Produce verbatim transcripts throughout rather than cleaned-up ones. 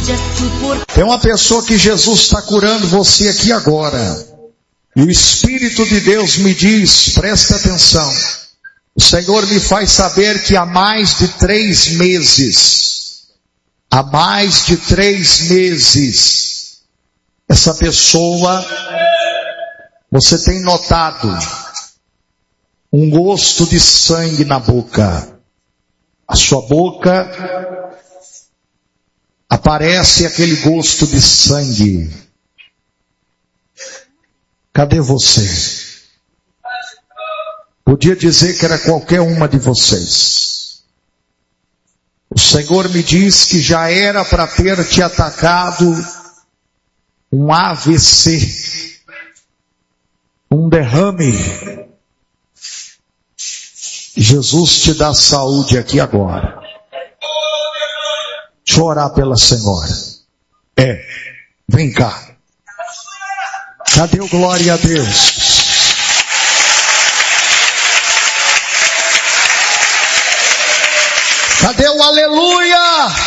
Tem uma pessoa que Jesus está curando você aqui agora. E o Espírito de Deus me diz, presta atenção. O Senhor me faz saber que há mais de três meses, há mais de três meses, essa pessoa, você tem notado um gosto de sangue na boca. A sua boca aparece aquele gosto de sangue. Cadê você? Podia dizer que era qualquer uma de vocês. O Senhor me diz que já era para ter te atacado um A V C, um derrame. Jesus te dá saúde aqui agora. Deixa eu orar pela senhora. É, vem cá. Cadê o glória a Deus? Cadê o aleluia?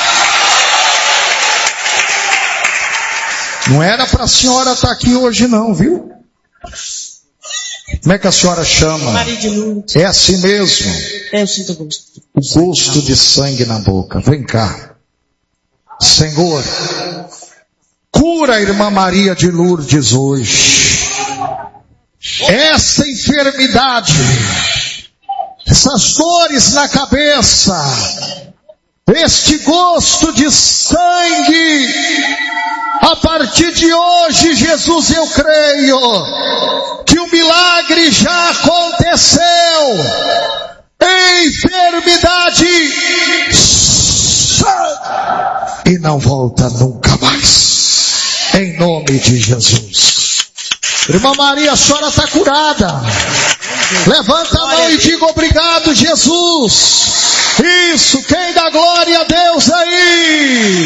Não era para a senhora estar aqui hoje não, viu? Como é que a senhora chama? Maria de Lourdes. É assim mesmo? É, eu sinto gosto. O gosto de sangue na boca. Vem cá. Senhor, cura a irmã Maria de Lourdes hoje. Essa enfermidade, essas dores na cabeça, este gosto de sangue, a partir de hoje, Jesus, eu creio que o milagre já aconteceu. Enfermidade e não volta nunca mais, em nome de Jesus. Irmã Maria, a senhora está curada. Levanta a mão e diga obrigado, Jesus. Isso, quem dá glória a Deus aí?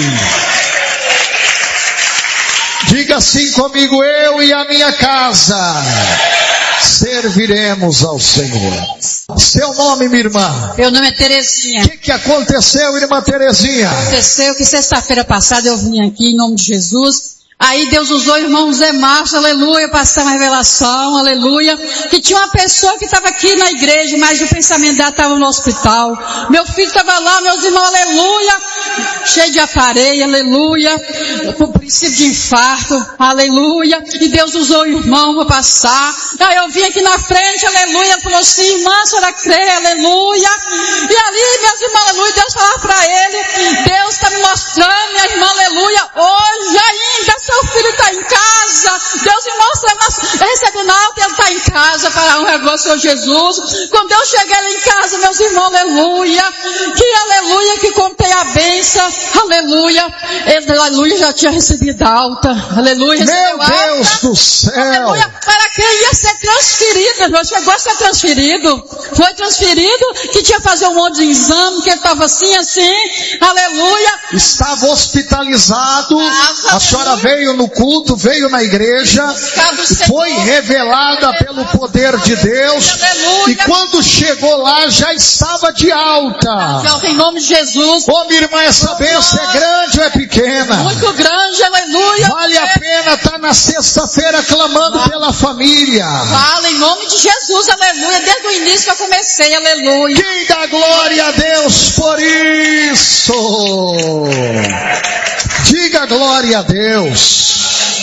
Diga assim comigo: eu e a minha casa serviremos ao Senhor. Seu nome, minha irmã? Meu nome é Terezinha. O que, que aconteceu, irmã Terezinha? Aconteceu que sexta-feira passada eu vim aqui em nome de Jesus. Aí Deus usou o irmão Zé Márcio, aleluia, para passar uma revelação, aleluia, que tinha uma pessoa que estava aqui na igreja, mas o pensamento dela estava no hospital. Meu filho estava lá, meus irmãos, aleluia, cheio de aparelho, aleluia, com princípio de infarto, aleluia, e Deus usou o irmão para passar. Aí eu vim aqui na frente, aleluia, ele falou assim: irmã, a senhora crê, aleluia, e ali, meus irmãos, aleluia, Deus falava para ele: Deus está me mostrando, minha irmã, aleluia, hoje ainda seu filho está em casa. Deus me mostra, recebe na alta, ele está em casa para honrar o Senhor Jesus. Quando eu cheguei lá em casa, meus irmãos, aleluia, que aleluia, que contei a bênção, aleluia, ele, aleluia, já tinha recebido alta, aleluia, meu Deus alta, do céu, aleluia, para quem ia ser transferido, não chegou a ser transferido, foi transferido, que tinha que fazer um monte de exame, que ele estava assim, assim, aleluia, estava hospitalizado, a senhora veio no culto, veio na igreja, foi revelada pelo poder de Deus, e quando chegou lá já estava de alta. Em nome de Jesus. Ô minha irmã, essa bênção é grande ou é pequena? Muito grande, aleluia. Vale a pena estar na sexta-feira clamando ah. pela família. Fala em nome de Jesus, aleluia. Desde o início que eu comecei, aleluia. Quem dá glória a Deus por isso? Diga glória a Deus.